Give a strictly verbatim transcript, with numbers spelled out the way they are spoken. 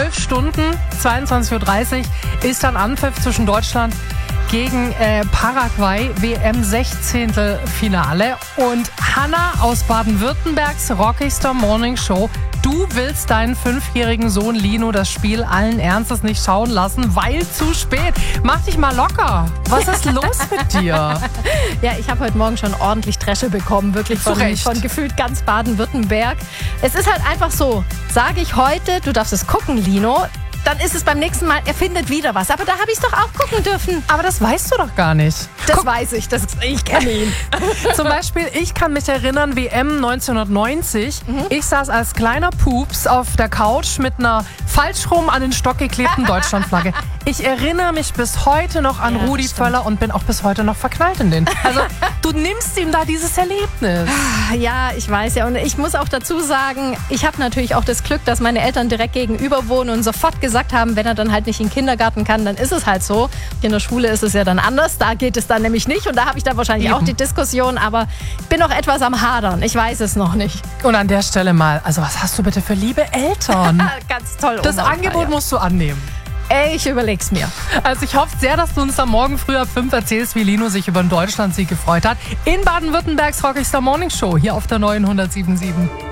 zwölf Stunden, zweiundzwanzig Uhr dreißig, ist dann Anpfiff zwischen Deutschland gegen äh, Paraguay, W M Sechzehntelfinale. Und Hanna aus Baden-Württembergs Rockigster Morning Show, du willst deinen fünfjährigen Sohn Lino das Spiel allen Ernstes nicht schauen lassen, weil zu spät. Mach dich mal locker. Was ist los mit dir? Ja, ich habe heute Morgen schon ordentlich Dresche bekommen, wirklich von, von gefühlt ganz Baden-Württemberg. Es ist halt einfach so, sage ich heute, du darfst es gucken, Lino, dann ist es beim nächsten Mal, er findet wieder was. Aber da habe ich es doch auch gucken dürfen. Aber das weißt du doch gar nicht. Das Guck. weiß ich, das, ich kenne ihn. Zum Beispiel, ich kann mich erinnern, W M neunzehnhundertneunzig. Mhm. Ich saß als kleiner Pups auf der Couch mit einer falsch rum an den Stock geklebten Deutschlandflagge. Ich erinnere mich bis heute noch an ja, Rudi Völler und bin auch bis heute noch verknallt in den. Also, du nimmst ihm da dieses Erlebnis. Ja, ich weiß ja. Und ich muss auch dazu sagen, ich habe natürlich auch das Glück, dass meine Eltern direkt gegenüber wohnen und sofort gesagt haben, wenn er dann halt nicht in den Kindergarten kann, dann ist es halt so. In der Schule ist es ja dann anders. Da geht es dann nämlich nicht. Und da habe ich dann wahrscheinlich Eben. auch die Diskussion. Aber ich bin noch etwas am Hadern. Ich weiß es noch nicht. Und an der Stelle mal, also was hast du bitte für liebe Eltern? Ganz toll. Das Oma, Angebot ja. musst du annehmen. Ey, ich überleg's mir. Also ich hoffe sehr, dass du uns am Morgen früh ab fünf erzählst, wie Lino sich über den Deutschlandsieg gefreut hat. In Baden-Württembergs Rockigster Morning Show hier auf der neuen hundertsieben Komma sieben.